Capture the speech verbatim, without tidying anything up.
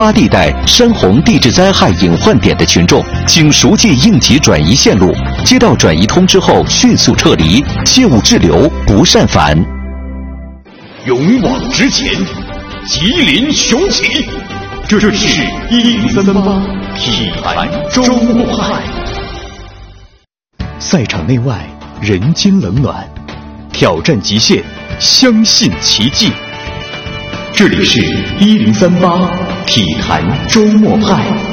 八地带山洪地质灾害隐患点的群众，请熟记应急转移线路，接到转移通知后迅速撤离，切勿滞留，不擅返。 勇往直前，吉林雄起。这是一零三八体坛周末派。 赛场内外，人间冷暖，挑战极限，相信奇迹。 这里是一零三八体坛周末派。